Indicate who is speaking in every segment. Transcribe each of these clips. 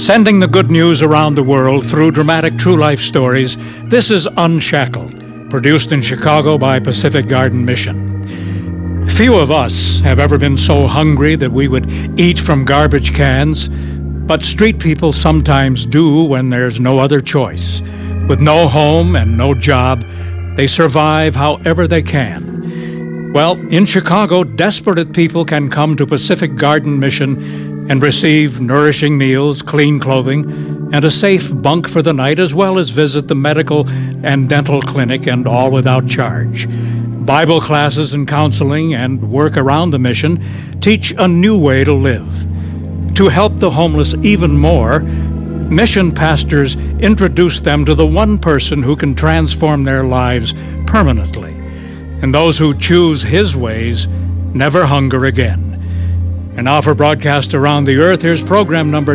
Speaker 1: Sending the good news around the world through dramatic true life stories, this is Unshackled, produced in Chicago by Pacific Garden Mission. Few of us have ever been so hungry that we would eat from garbage cans, but street people sometimes do when there's no other choice. With no home and no job, they survive however they can. Well, in Chicago, desperate people can come to Pacific Garden Mission and receive nourishing meals, clean clothing, and a safe bunk for the night, as well as visit the medical and dental clinic, and all without charge. Bible classes and counseling and work around the mission teach a new way to live. To help the homeless even more, mission pastors introduce them to the one person who can transform their lives permanently. And those who choose his ways never hunger again. And now for broadcast around the earth, here's program number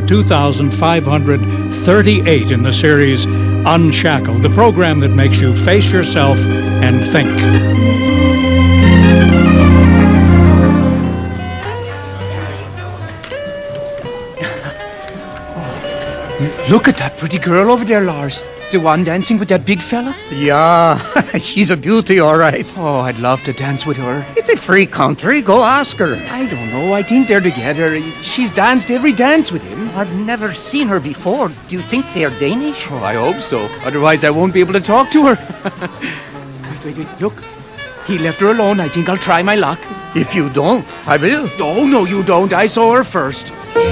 Speaker 1: 2538 in the series Unshackled, the program that makes you face yourself and think.
Speaker 2: Look at that pretty girl over there, Lars. The one dancing with that big fella?
Speaker 3: Yeah, she's a beauty, all right.
Speaker 2: Oh, I'd love to dance with her.
Speaker 3: It's a free country. Go ask her.
Speaker 2: I don't know. I think they're together. She's danced every dance with him.
Speaker 3: I've never seen her before. Do you think they're Danish?
Speaker 2: Oh, I hope so. Otherwise, I won't be able to talk to her. wait. Look. He left her alone. I think I'll try my luck.
Speaker 3: If you don't, I will.
Speaker 2: Oh, no, you don't. I saw her first.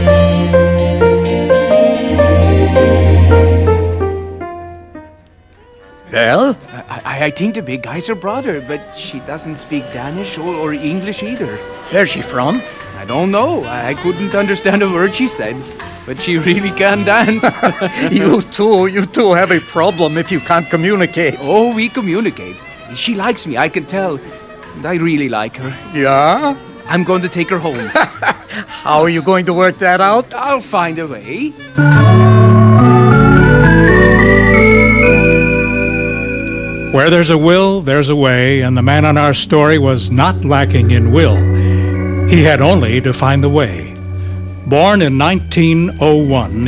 Speaker 3: Well?
Speaker 2: I think the big guy's her brother, but she doesn't speak Danish or English either.
Speaker 3: Where's she from?
Speaker 2: I don't know. I couldn't understand a word she said, but she really can dance.
Speaker 3: You two have a problem if you can't communicate.
Speaker 2: Oh, we communicate. She likes me, I can tell. And I really like her.
Speaker 3: Yeah?
Speaker 2: I'm going to take her home.
Speaker 3: How are you going to work that out?
Speaker 2: I'll find a way.
Speaker 1: Where there's a will, there's a way, and the man on our story was not lacking in will. He had only to find the way. Born in 1901,